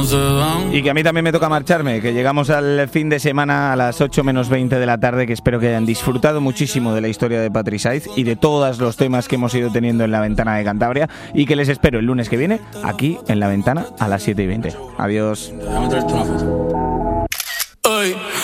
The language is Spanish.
se dan. Y que a mí también me toca marcharme, que llegamos al fin de semana a las 8 menos 20 de la tarde, que espero que hayan disfrutado muchísimo de la historia de Patri Saiz y de todos los temas que hemos ido teniendo en La Ventana de Cantabria, y que les espero el lunes que viene aquí en La Ventana a las 7:20. Adiós. Déjame traerte una foto.